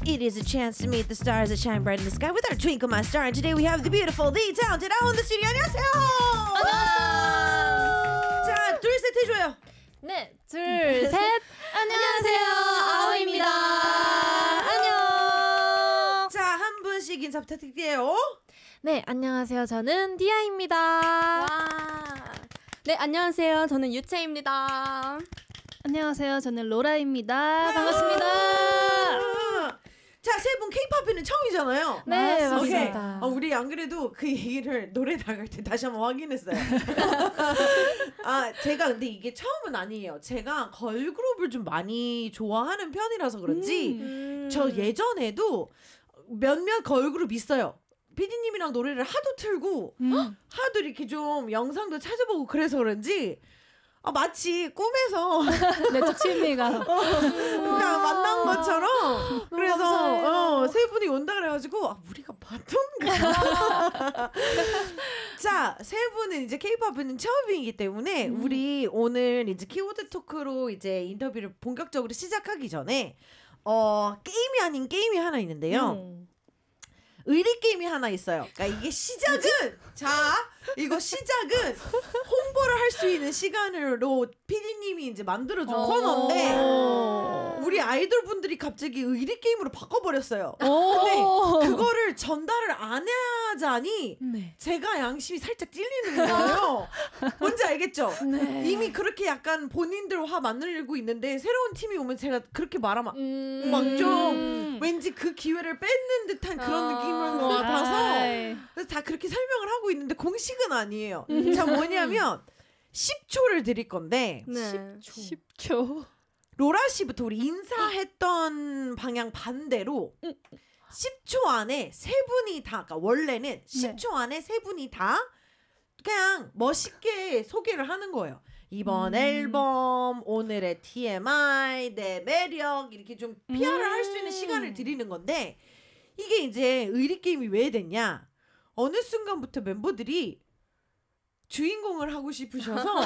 It is a chance to meet the stars that shine bright in the sky with our Twinkle My Star. And today we have the beautiful, the talented Ao in the studio. 안녕하세요. 자, 둘, 셋 해줘요. 네, 둘, 셋. 안녕하세요, 아오입니다. 안녕. 자, 한 분씩 인사 부탁드릴게요. 네, 안녕하세요. 저는 디아입니다. 와. 네, 안녕하세요. 저는 유채입니다. 안녕하세요. 저는 로라입니다. 반갑습니다. 자, 세 분 K-팝에는 처음이잖아요. 네, 맞습니다. 우리 안 그래도 그 얘기를 노래 나갈 때 다시 한번 확인했어요. 제가 근데 이게 처음은 아니에요. 제가 걸그룹을 좀 많이 좋아하는 편이라서 그런지 저 예전에도 몇몇 걸그룹 있어요. 피디님이랑 노래를 하도 틀고 하도 이렇게 좀 영상도 찾아보고 그래서 그런지 마치 꿈에서 내적 심리가 그냥 만난 것처럼 그래서 세 분이 온다 그래가지고 우리가 봤던가. 자, 세 분은 이제 K-팝은 처음이기 때문에 우리 오늘 이제 키워드 토크로 이제 인터뷰를 본격적으로 시작하기 전에 게임이 아닌 게임이 하나 있는데요. 의리 게임이 하나 있어요. 그러니까 이게 시작은 이거 시작은 홍보를 할 수 있는 시간으로 PD님이 이제 만들어준 코너인데 우리 아이돌 분들이 갑자기 의리 게임으로 바꿔버렸어요. 근데 그거를 전달을 안 하자니 제가 양심이 살짝 찔리는 거예요. 뭔지 알겠죠? 네. 이미 그렇게 약간 본인들 화 만들고 있는데 새로운 팀이 오면 제가 그렇게 말하면 막 좀 왠지 그 기회를 뺏는 듯한 그런 느낌을 받아서 그래서 다 그렇게 설명을 하고 있는데 공식은 아니에요. 자, 뭐냐면 10초를 드릴 건데 10초. 로라 씨부터 우리 인사했던 방향 반대로 10초 안에 세 분이 다, 그러니까 원래는 10초 안에 세 분이 다 그냥 멋있게 소개를 하는 거예요. 이번 앨범, 오늘의 TMI, 내 매력 이렇게 좀 PR을 할 수 있는 시간을 드리는 건데 이게 이제 의리 게임이 왜 됐냐? 어느 순간부터 멤버들이 주인공을 하고 싶으셔서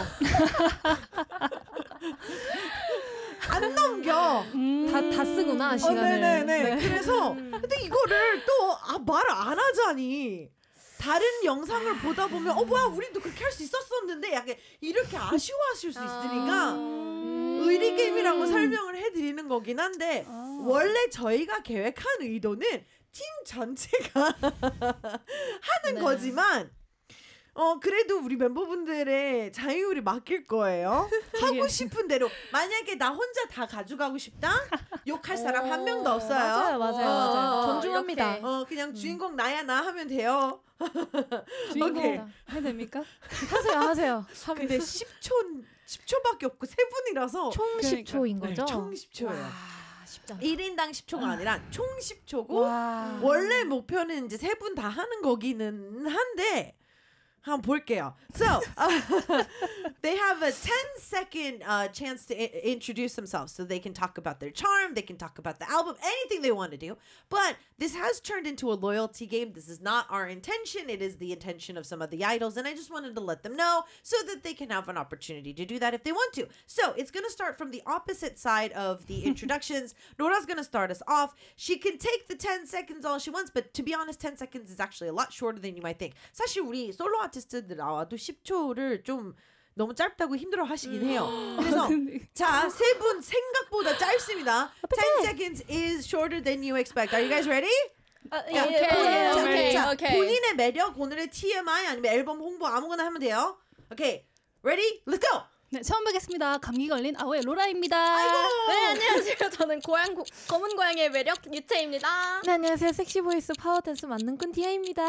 안 넘겨. 다 쓰구나, 시간을. 네네네. 그래서 근데 이거를 또 말을 안 하자니 다른 영상을 보다 보면 뭐야 우리도 그렇게 할 수 있었었는데 약간 이렇게 아쉬워하실 수 있으니까 의리 게임이라고 설명을 해드리는 거긴 한데 원래 저희가 계획한 의도는 팀 전체가 하는 거지만 그래도 우리 멤버분들의 자유를 맡길 거예요. 하고 싶은 대로. 만약에 나 혼자 다 가져가고 싶다? 욕할 사람 한 명도 없어요. 맞아요. 존중합니다. 그냥 주인공 나야 나 하면 돼요. 주인공 오케이. 해도 됩니까? 하세요. 근데 10초밖에 없고 세 분이라서 총 10초인 거죠? 네, 총 10초예요. 쉽다. 1인당 10초가 아니라 총 10초고 원래 목표는 이제 세 분 다 하는 거기는 한데 한번 볼게요. So, they have a 10-second chance to introduce themselves. So they can talk about their charm, they can talk about the album, anything they want to do. But this has turned into a loyalty game. This is not our intention. It is the intention of some of the idols. And I just wanted to let them know so that they can have an opportunity to do that if they want to. So it's going to start from the opposite side of the introductions. Nora's going to start us off. She can take the 10 seconds all she wants. But to be honest, 10 seconds is actually a lot shorter than you might think. 사실 우리 솔로 아티스트들 나와도 10초를 좀 너무 짧다고 힘들어 하시긴 해요. 그래서 자, 세 분 생각보다 짧습니다. 10 seconds is shorter than you expect. Are you guys ready? Okay. 본인의 매력, 오늘의 TMI 아니면 앨범 홍보 아무거나 하면 돼요. Okay, ready? Let's go! 네, 처음 뵙겠습니다. 감기 걸린 아오의 로라입니다. 네, 안녕하세요. 저는 검은 고양이의 매력 유채입니다. 네, 안녕하세요. 섹시 보이스 파워 댄스 만능꾼 디아입니다.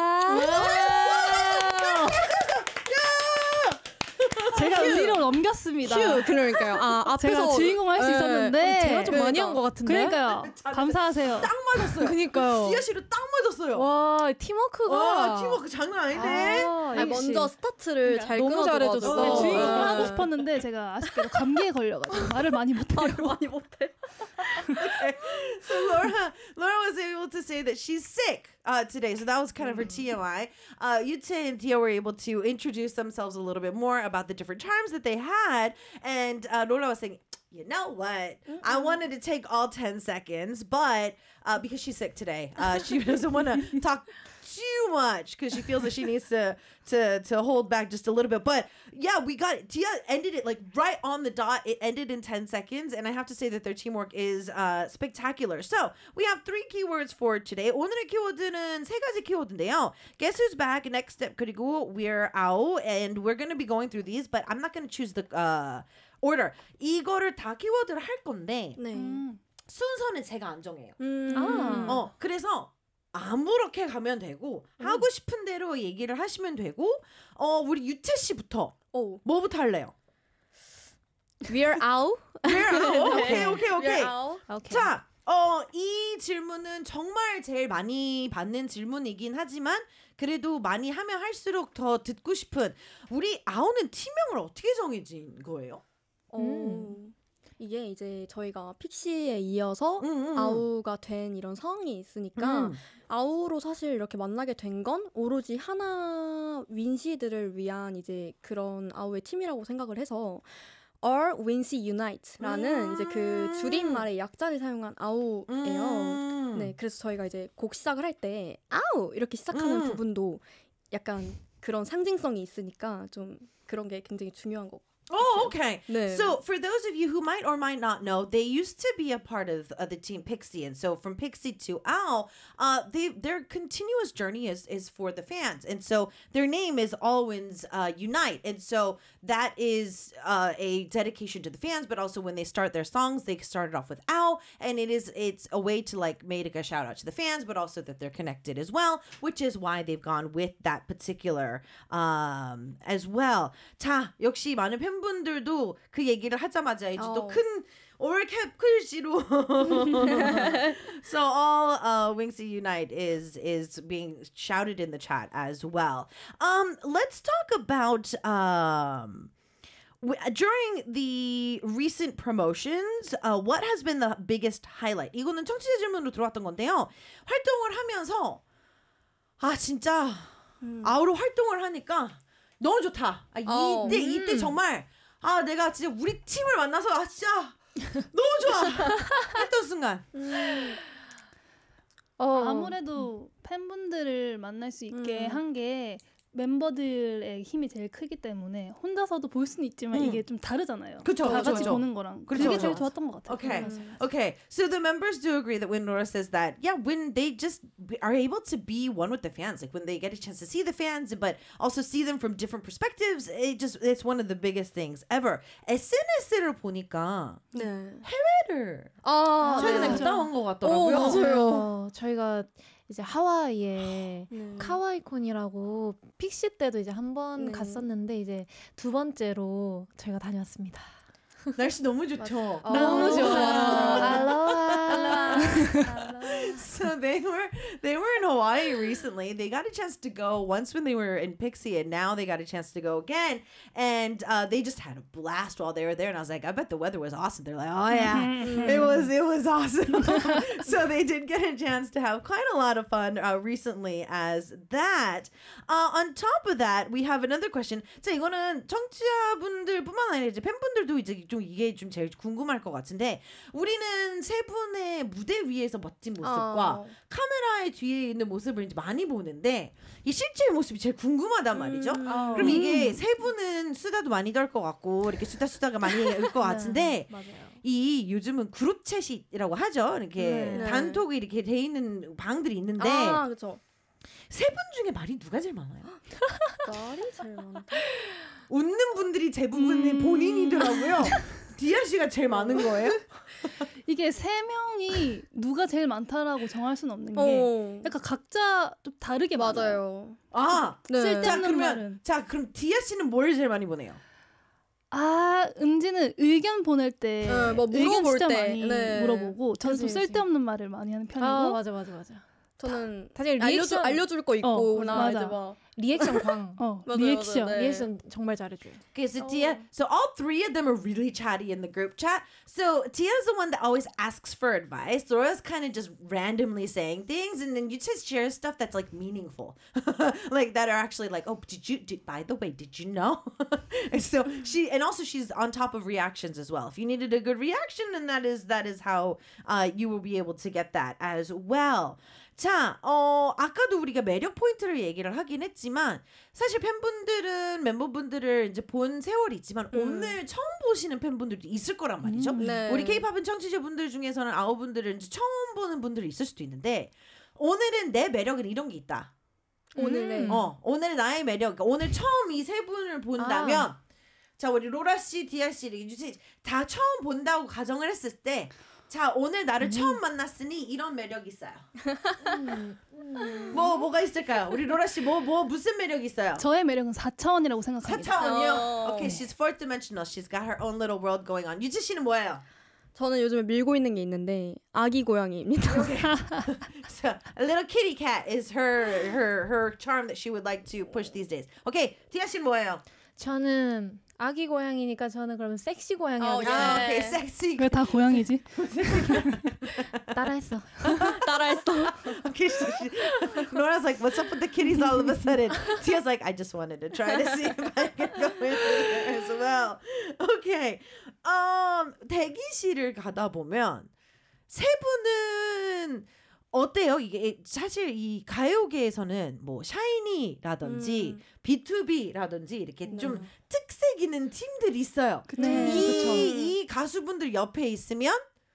제가 의리로 넘겼습니다. 그러니까요. 제가 주인공 할 수 있었는데 제가 좀 많이 한 것 같은데. 그러니까요. 감사하세요. 딱 맞았어요. 그러니까요. 디아 씨로 딱 맞았어요. 와, 팀워크가. 팀워크 장난 아닌데. 먼저 스타트를 잘 너무 끊어줘가지고. 잘해줬어. 주인공을 하고 싶었는데 제가 아쉽게도 감기에 걸려가지고 말을 많이 못해요. 못해. Okay. So Laura was able to say that she's sick today. So that was kind of her TMI. Yute and Tia were able to introduce themselves a little bit more about the different charms that they had. And Laura was saying, you know what? I wanted to take all 10 seconds, but because she's sick today, she doesn't want to talk too much because she feels that she needs to hold back just a little bit. But yeah, we got it. Tia ended it like right on the dot. It ended in 10 seconds, and I have to say that their teamwork is spectacular. So we have 3 keywords for today. 오늘의 키워드는 3가지 키워드인데요. Guess who's back? Next step. 그리고 we're out, and we're going to be going through these, but I'm not going to choose the order. 이거를 다 키워드를 할 건데 네. 순서는 제가 안 정해요. 그래서 아무렇게 가면 되고 하고 싶은 대로 얘기를 하시면 되고 우리 유채 씨부터 뭐부터 할래요? We're out. We're out. 오케이. We're out. 오케이. 자, 이 질문은 정말 제일 많이 받는 질문이긴 하지만 그래도 많이 하면 할수록 더 듣고 싶은 우리 아우는 팀명을 어떻게 정해진 거예요? 이게 이제 저희가 픽시에 이어서 아우가 된 이런 상황이 있으니까 아우로 사실 이렇게 만나게 된 건 오로지 하나 윈시들을 위한 이제 그런 아우의 팀이라고 생각을 해서 All Wincy Unite라는 이제 그 줄임말의 약자를 사용한 아우예요. 네, 그래서 저희가 이제 곡 시작을 할 때 아우 이렇게 시작하는 부분도 약간 그런 상징성이 있으니까 좀 그런 게 굉장히 중요한 거. Oh, okay. 네. So for those of you who might or might not know, they used to be a part of the team Pixie, and so from Pixie to Owl, their continuous journey is for the fans, and so their name is Always Unite, and so that is a dedication to the fans, but also when they start their songs, they started off with Owl, and it's a way to like make a shout out to the fans, but also that they're connected as well, which is why they've gone with that particular as well. 자, 역시 많은 팬분들도 그 얘기를 하자마자 이제 또 큰 올캡 글씨로 so all Wincy Unite is being shouted in the chat as well. Let's talk about during the recent promotions, what has been the biggest highlight? 이거는 청취자 질문으로 들어왔던 건데요. 활동을 하면서 진짜 아우로 활동을 하니까 너무 좋다. 이때 정말 내가 진짜 우리 팀을 만나서 진짜 너무 좋아 했던 순간. 아무래도 팬분들을 만날 수 있게 한 게 멤버들의 힘이 제일 크기 때문에 혼자서도 볼 수는 있지만 이게 좀 다르잖아요. 그쵸, 다 같이 그쵸. 보는 거랑 그쵸, 그게 그쵸. 제일 좋았던 것 같아요. Okay. So the members do agree that when Nora says that, yeah, when they just are able to be one with the fans, like when they get a chance to see the fans, but also see them from different perspectives, it's one of the biggest things ever. SNS를 보니까 해외를 최근에 갔다 온 것 같더라고요. 맞아요. 저희가 이제 하와이에 카와이콘이라고 픽시 때도 이제 한 번 갔었는데 이제 2번째로 저희가 다녀왔습니다. 날씨 너무 좋죠. 너무 좋아요. 알로하. So they were in Hawaii recently. They got a chance to go once when they were in Pixie, and now they got a chance to go again. And they just had a blast while they were there. And I was like, I bet the weather was awesome. They're like, oh yeah, it was awesome. So they did get a chance to have quite a lot of fun recently as that. On top of that, we have another question. 자, 이거는 청취자분들뿐만 아니라 이제 팬분들도 이제 좀 이게 좀 제일 궁금할 것 같은데 우리는 세 분의 무대 위에서 멋진 모습과 카메라의 뒤에 있는 모습을 이제 많이 보는데 이 실제 모습이 제일 궁금하단 말이죠. 그럼 이게 세 분은 수다도 많이 떨 것 같고 이렇게 수다가 많이 올 것 같은데 이 요즘은 그룹 챗이라고 하죠. 이렇게 단톡이 이렇게 돼 있는 방들이 있는데 그렇죠. 세 분 중에 말이 누가 제일 많아요? 말이 제일 많다. 웃는 분들이 대부분이 본인이더라고요. 디아 씨가 제일 많은 거예요? 이게 3명이 누가 제일 많다라고 정할 수는 없는 게 약간 각자 좀 다르게 맞아요. 쓸데없는 말은. 그럼 디아 씨는 뭘 제일 많이 보내요? 은지는 의견 보낼 때 뭐 의견 물어볼 진짜 때. 많이 물어보고 저는 좀 쓸데없는 말을 많이 하는 편이고 맞아. 저는 다들 알려줄 거 있고 맞아. 이제 막 리액션 광. 리액션. 맞아요, 네. 리액션 정말 잘해줘요. Okay, so Tia, so all three of them are really chatty in the group chat. So Tia's the one that always asks for advice. Laura's kind of just randomly saying things, and then you just share stuff that's like meaningful, like that are actually like, oh, by the way, did you know? And so she's on top of reactions as well. If you needed a good reaction, then that is how you will be able to get that as well. 자, 아까도 우리가 매력 포인트를 얘기를 하긴 했지만 사실 팬분들은 멤버분들을 이제 본 세월이 있지만 오늘 처음 보시는 팬분들도 있을 거란 말이죠. 네. 우리 K-팝은 청취자분들 중에서는 아우분들은 이제 처음 보는 분들이 있을 수도 있는데 오늘은 내 매력은 이런 게 있다. 오늘의 오늘 나의 매력. 그러니까 오늘 처음 이 세 분을 본다면 자, 우리 로라 씨, 디아 씨, 유지 다 처음 본다고 가정을 했을 때 자, 오늘 나를 처음 만났으니 이런 매력이 있어요. 뭐가 있을까요? 우리 로라 씨 무슨 매력이 있어요? 저의 매력은 4차원이라고 생각합니다. 4차원이요? Okay, she's fourth dimensional. She's got her own little world going on. 유지 씨는 뭐예요? 저는 요즘에 밀고 있는 게 있는데 아기 고양이입니다. So, a little kitty cat is her charm that she would like to push these days. Okay, 디아 씨는 뭐예요? 저는 아기 고양이니까 저는 그러면 섹시 고양이 예. 하겠습니다. Okay, sexy. 왜 다 고양이지? 따라했어. Okay, so Nora's like, what's up with the kitties all of a sudden? Tia's like, I just wanted to try to see if I could go in there as well. Okay. 대기실을 가다 보면 세 분은 어때요? 이게 사실 이 가요계에서는 뭐 샤이니라든지 B2B라든지 이렇게 좀 특색 있는 팀들이 있어요. 이 가수분들 옆에 있으면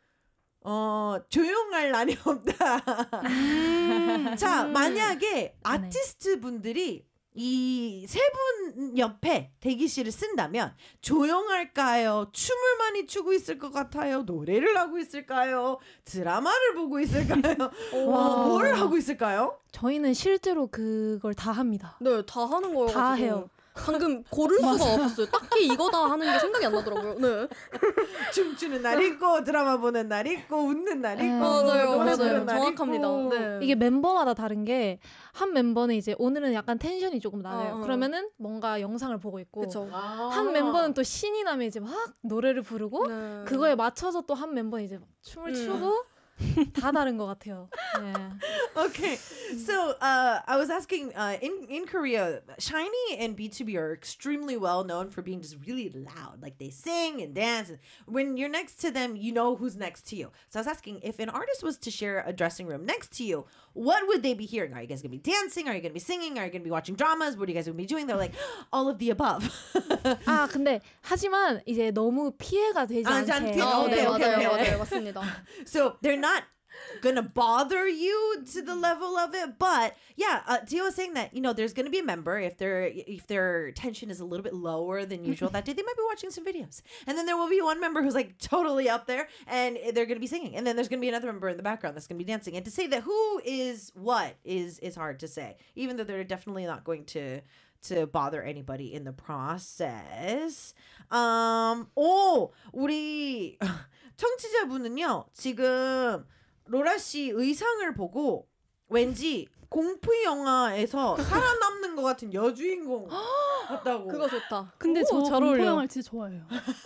조용할 날이 없다. 자, 만약에 아티스트 분들이 이 세 분 옆에 대기실을 쓴다면 조용할까요? 춤을 많이 추고 있을 것 같아요? 노래를 하고 있을까요? 드라마를 보고 있을까요? 뭘 하고 있을까요? 저희는 실제로 그걸 다 합니다. 네, 다 하는 거예요. 다 해요. 방금 고를 수가 없었어요. 딱히 이거다 하는 게 생각이 안 나더라고요. 네. 춤추는 날 있고 드라마 보는 날 있고 웃는 날 있고 맞아요. 정확합니다. 네. 이게 멤버마다 다른 게 한 멤버는 이제 오늘은 약간 텐션이 조금 낮아요. 그러면은 뭔가 영상을 보고 있고 그쵸. 한 멤버는 또 신이 나면 이제 막 노래를 부르고 그거에 맞춰서 또 한 멤버는 이제 막 춤을 추고 다 다른 것 같아요. 네. Okay, so I was asking in Korea, SHINee and B2B are extremely well known for being just really loud. Like they sing and dance. And when you're next to them, you know who's next to you. So I was asking if an artist was to share a dressing room next to you, what would they be hearing? Are you guys gonna be dancing? Are you gonna be singing? Are you gonna be watching dramas? What are you guys gonna be doing? They're like all of the above. 근데 하지만 이제 너무 피해가 되지 않게. 네, okay. 맞아요. 맞습니다. So they're not gonna bother you to the level of it, but yeah, Dio was saying that there's gonna be a member if their tension is a little bit lower than usual that day, they might be watching some videos, and then there will be one member who's like totally up there and they're gonna be singing, and then there's gonna be another member in the background that's gonna be dancing. And to say that who is what is hard to say, even though they're definitely not going to bother anybody in the process. 우리 청취자분은요 지금 로라 씨 의상을 보고 왠지 공포 영화에서 살아남는 것 같은 여주인공 같다고. 그거 좋다. 근데 저 잘 어울려. 공포 영화를 진짜 좋아해요.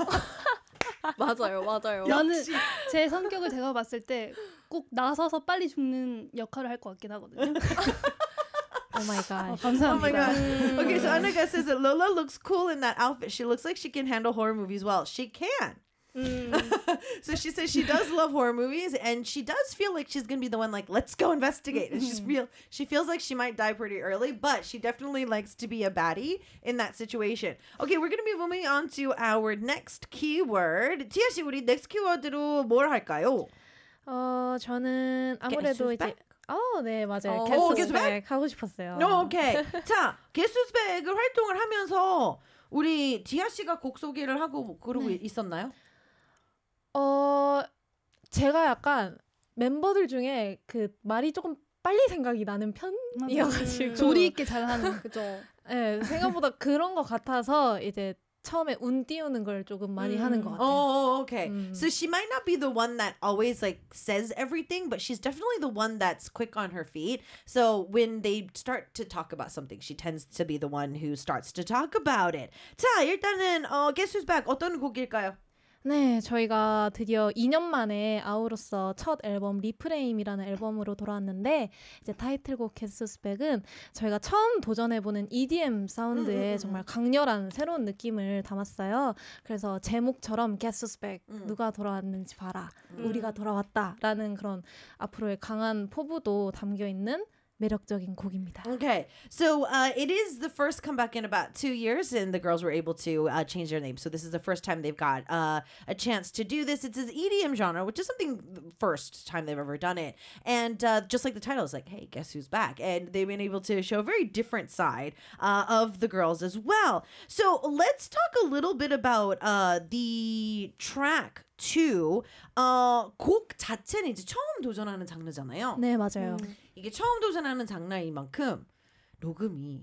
맞아요. 나는 제 성격을 제가 봤을 때 꼭 나서서 빨리 죽는 역할을 할 것 같긴 하거든요. Oh my god. 감사합니다. Oh my god. Okay, so Annika says that Lola looks cool in that outfit. She looks like she can handle horror movies well. She can. So she says she does love horror movies, and she does feel like she's gonna be the one like, let's go investigate. And she feels like she might die pretty early, but she definitely likes to be a baddie in that situation. Okay, we're gonna be moving on to our next keyword. 티아 씨, 우리 next keyword로 뭘 할까요? 저는 아무래도 이제 네, 맞아요. 게스백 하고 싶었어요. 오케이. 자, 게스백을 활동을 하면서 우리 디아 씨가 곡 소개를 하고 그러고 있었나요? 제가 약간 멤버들 중에 그 말이 조금 빨리 생각이 나는 편이어가지고 조리 있게 잘하는. 그죠. 네, 생각보다 그런 것 같아서 이제 처음에 운 띄우는 걸 조금 많이 하는 것 같아요. Oh, okay. So she might not be the one that always like says everything, but she's definitely the one that's quick on her feet. So when they start to talk about something, she tends to be the one who starts to talk about it. 자, 일단은 Guess Who's Back 어떤 곡일까요? 네, 저희가 드디어 2년 만에 아우로서 첫 앨범 리프레임이라는 앨범으로 돌아왔는데 이제 타이틀곡 Guess Who's Back은 저희가 처음 도전해보는 EDM 사운드에 정말 강렬한 새로운 느낌을 담았어요. 그래서 제목처럼 Guess Who's Back, 누가 돌아왔는지 봐라, 우리가 돌아왔다라는 그런 앞으로의 강한 포부도 담겨있는 매력적인 곡입니다. Okay, so it is the first comeback in about 2 years, and the girls were able to change their name. So this is the first time they've got a chance to do this. It's an EDM genre, which is something first time they've ever done it. And just like the title is like, hey, guess who's back? And they've been able to show a very different side of the girls as well. So let's talk a little bit about the track. 곡 자체는 이제 처음 도전하는 장르잖아요. 네, 맞아요. 이게 처음 도전하는 장르인 만큼 녹음이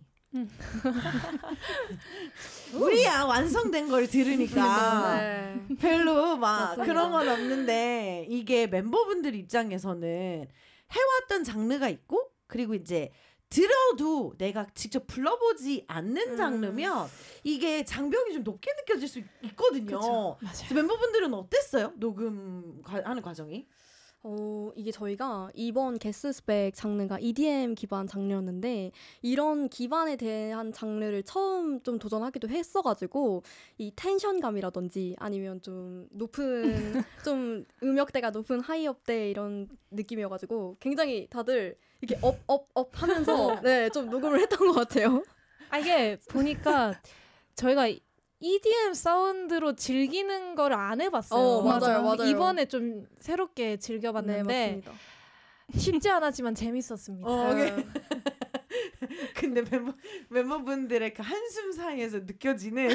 우리야 완성된 걸 들으니까 별로 막 맞습니다. 그런 건 없는데 이게 멤버분들 입장에서는 해왔던 장르가 있고 그리고 이제 들어도 내가 직접 불러보지 않는 장르면 이게 장벽이 좀 높게 느껴질 수 있거든요. 그래서 멤버분들은 어땠어요? 녹음하는 과정이? 이게 저희가 이번 Guess Who's Back 장르가 EDM 기반 장르였는데 이런 기반에 대한 장르를 처음 좀 도전하기도 했어가지고 이 텐션감이라든지 아니면 좀 높은 좀 음역대가 높은 하이업대 이런 느낌이어가지고 굉장히 다들 이렇게 업 하면서 네, 좀 녹음을 했던 것 같아요. 이게 보니까 저희가 EDM 사운드로 즐기는 걸 안 해봤어요. 맞아요. 이번에 좀 새롭게 즐겨봤는데 네, 쉽지 않았지만 재밌었습니다. 근데 멤버분들의 그 한숨 사이에서 느껴지는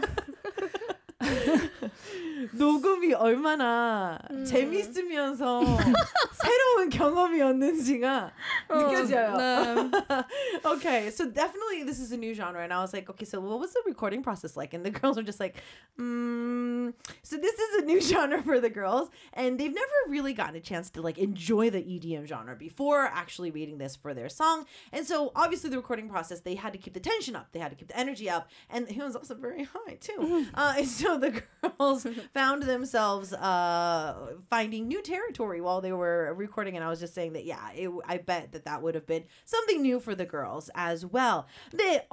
녹음이 얼마나 재밌으면서 새로운 경험이었는지가 느껴져요. Okay, so definitely this is a new genre, and I was like, okay, so what was the recording process like? And the girls were just like, so this is a new genre for the girls, and they've never really gotten a chance to like enjoy the EDM genre before actually reading this for their song, and so obviously the recording process, they had to keep the tension up, they had to keep the energy up, and it was also very high too. And so the girls found themselves finding new territory while they were recording, and I was just saying that I bet that would have been something new for the girls as well. 네,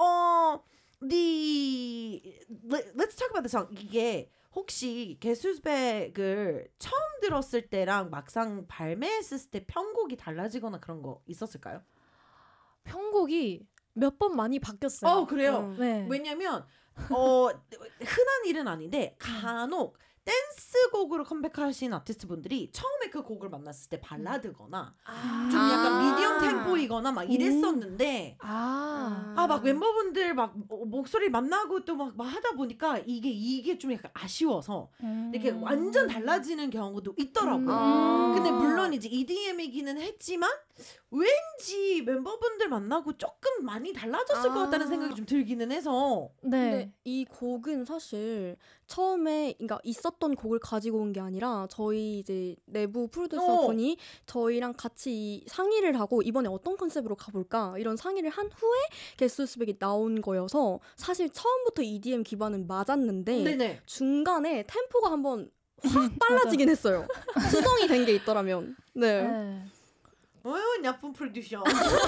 let's talk about the song. 이게 혹시 Guess Who's Back을 처음 들었을 때랑 막상 발매했을 때 편곡이 달라지거나 그런 거 있었을까요? 편곡이 몇 번 많이 바뀌었어요. 그래요? 네. 왜냐면 흔한 일은 아닌데 간혹 댄스곡으로 컴백하신 아티스트분들이 처음에 그 곡을 만났을 때 발라드거나 좀 약간 미디엄 템포이거나 막 이랬었는데 막 멤버분들 막 목소리 만나고 또 막 하다 보니까 이게 좀 약간 아쉬워서 이렇게 완전 달라지는 경우도 있더라고요. 근데 물론 이제 EDM이기는 했지만 왠지 멤버분들 만나고 조금 많이 달라졌을 것 같다는 생각이 좀 들기는 해서. 근데 이 곡은 사실 처음에 그러니까 있었던 곡을 가지고 온 게 아니라 저희 이제 내부 프로듀서 분이 저희랑 같이 상의를 하고 이번에 어떤 컨셉으로 가볼까 이런 상의를 한 후에 Guess Who's Back이 나온 거여서 사실 처음부터 EDM 기반은 맞았는데 중간에 템포가 한번 확 빨라지긴 했어요. 수정이 된 게 있더라면. 네. 나쁜 프로듀서.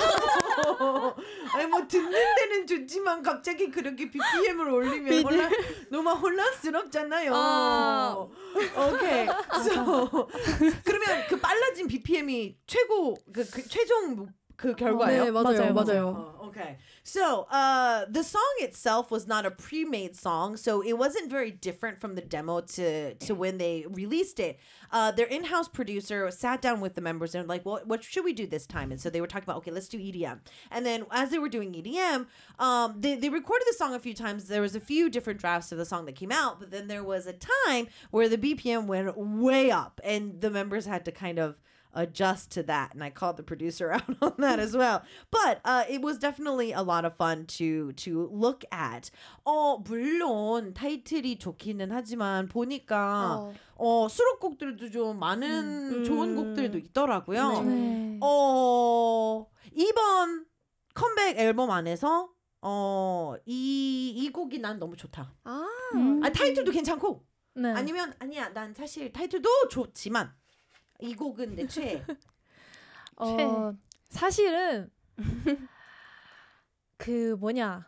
아니 뭐 듣는 데는 좋지만 갑자기 그렇게 BPM을 올리면 너무 혼란스럽잖아요. 오케이. So, 그러면 그 빨라진 BPM이 최고 그 최종 그 결과예요? 네, 맞아요. Okay. So, the song itself was not a pre-made song, so it wasn't very different from the demo to when they released it. Their in-house producer sat down with the members and like, well, what should we do this time? And so they were talking about, okay, let's do EDM. And then as they were doing EDM, they recorded the song a few times. There was a few different drafts of the song that came out, but then there was a time where the BPM went way up and the members had to kind of adjust to that. And I called the producer out on that as well. But it was definitely a lot of fun to look at. 물론 타이틀이 좋기는 하지만 보니까 수록곡들도 좀 많은 좋은 곡들도 있더라고요. 네. 이번 컴백 앨범 안에서 이 곡이 난 너무 좋다. 타이틀도 괜찮고 네. 아니면 아니야 난 사실 타이틀도 좋지만 이 곡은 내 최애. 사실은 그 뭐냐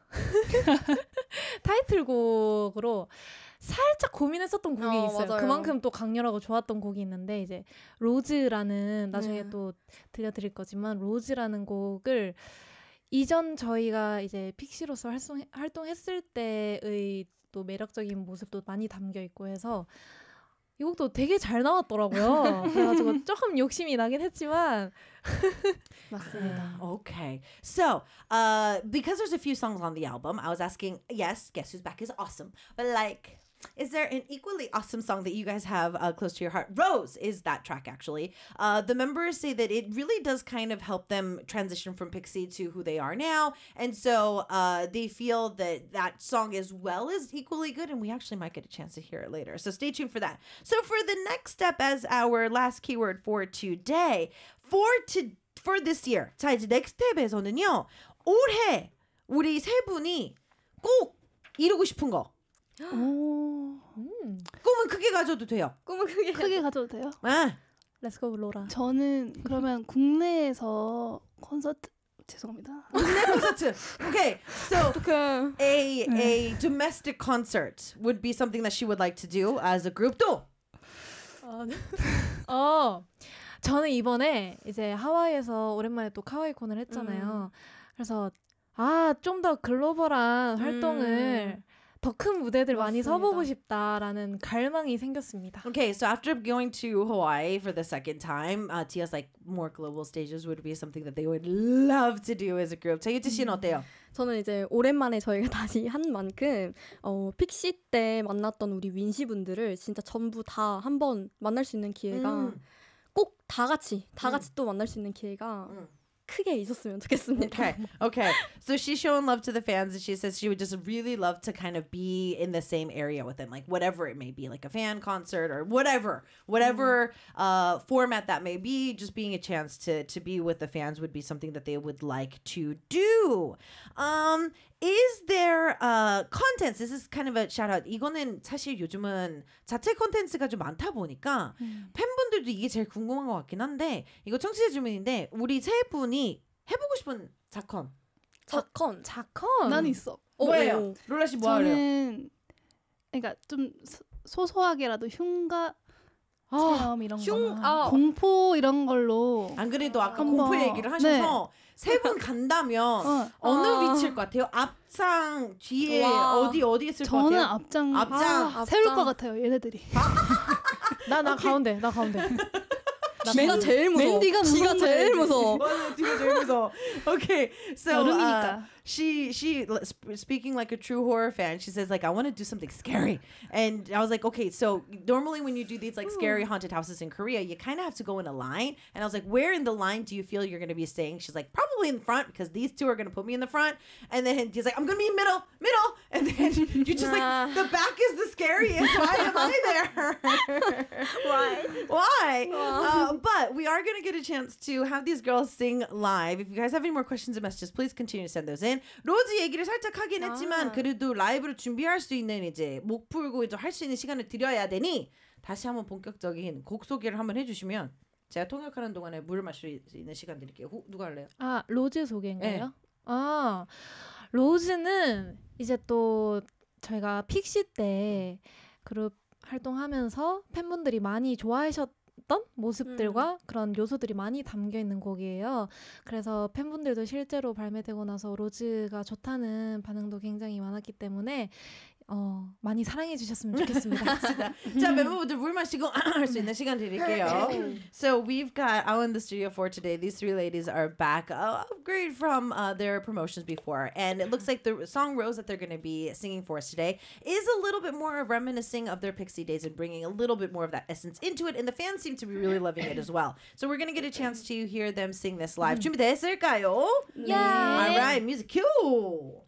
타이틀곡으로 살짝 고민했었던 곡이 있어요. 맞아요. 그만큼 또 강렬하고 좋았던 곡이 있는데 이제 로즈라는 나중에 또 들려드릴 거지만 로즈라는 곡을 이전 저희가 이제 픽시로서 활동했을 때의 또 매력적인 모습도 많이 담겨 있고 해서 이 곡도 되게 잘 나왔더라고요. 그래가지고 조금 욕심이 나긴 했지만 맞습니다. Okay. So, because there's a few songs on the album, I was asking, yes, Guess Who's Back is awesome. But like, is there an equally awesome song that you guys have close to your heart? Rose is that track, actually. The members say that it really does kind of help them transition from Pixie to who they are now. And so they feel that that song as well is equally good. And we actually might get a chance to hear it later. So stay tuned for that. So for the next step as our last keyword for today, for this year. 자, 이제 next step에서는요. 올해 우리 세 분이 꼭 이루고 싶은 거. 꿈은 크게 가져도 돼요. 꿈은 크게 가져도 돼요? 아. Let's go 로라. 저는 그러면 국내에서 콘서트 죄송합니다. 국내 콘서트. Okay. So a domestic concert would be something that she would like to do as a group. 또 저는 이번에 이제 하와이에서 오랜만에 또 카와이콘을 했잖아요. 그래서 좀 더 글로벌한 활동을 더 큰 무대들 많이 서보고 싶다라는 갈망이 생겼습니다. Okay, so after going to Hawaii for the second time, Tia's like more global stages would be something that they would love to do as a group. 자, 유지 씨는 어때요? 저는 이제 오랜만에 저희가 다시 한 만큼 픽시 때 만났던 우리 윈시 분들을 진짜 전부 다 한번 만날 수 있는 기회가 꼭 다 같이 또 만날 수 있는 기회가 크게 있었으면 좋겠습니다. Okay. So she's showing love to the fans, and she says she would just really love to kind of be in the same area with them, like whatever it may be, like a fan concert or whatever format that may be. Just being a chance to be with the fans would be something that they would like to do. Is there contents? This is kind of a shout out. 이거는 사실 요즘은 자체 콘텐츠가 좀 많다 보니까 팬분들도 이게 제일 궁금한 것 같긴 한데 이거 청취자 질문인데 우리 세 분이 해보고 싶은 자컨. 난 있어. 뭐예요? 롤라 씨 뭐 하래요? 저는 그러니까 좀 소소하게라도 흉가 체험 이런 거 공포 이런 걸로 안 그래도 아까 한번, 공포 얘기를 하셔서 세 분 간다면 어느 위치일 것 같아요? 앞상 뒤에 어디 있을 것 같아요? 저는 앞장 세울 것 같아요. 얘네들이. 나 가운데. 뒤가 제일 무서워. 맨디가 뒤가 제일 무서워. 맞아, 뒤가 제일 무서워. Okay, so 여름이니까. she speaking like a true horror fan, she says like I want to do something scary, and I was like, okay, so normally when you do these like scary haunted houses in Korea, you kind of have to go in a line, and I was like, where in the line do you feel you're going to be staying? She's like, probably in the front because these two are going to put me in the front, and then he's like, I'm going to be in middle, and then you're just like, the back is the scariest. Why am I there? Why? But we are going to get a chance to have these girls sing live. If you guys have any more questions or messages, please continue to send those in. 로즈 얘기를 살짝 하긴 했지만 그래도 라이브로 준비할 수 있는 이제 목 풀고 이제 할 수 있는 시간을 드려야 되니 다시 한번 본격적인 곡 소개를 한번 해주시면 제가 통역하는 동안에 물을 마실 수 있는 시간 드릴게요. 누가 할래요? 로즈 소개인가요? 네. 로즈는 이제 또 저희가 픽시 때 그룹 활동하면서 팬분들이 많이 좋아하셨던 모습들과 그런 요소들이 많이 담겨 있는 곡이에요. 그래서 팬분들도 실제로 발매되고 나서 로즈가 좋다는 반응도 굉장히 많았기 때문에 많이 사랑해 주셨으면 좋겠습니다. 자, 멤버분들 물 마시고 할 수 있는 시간 드릴게요. So we've got out in the studio for today. These three ladies are back, upgrade from their promotions before, and it looks like the song Rose that they're going to be singing for us today is a little bit more reminiscing of their Pixie days and bringing a little bit more of that essence into it, and the fans seem to be really loving it as well. So we're going to get a chance to hear them sing this live. 준비됐을까요? 네. All right, music cue.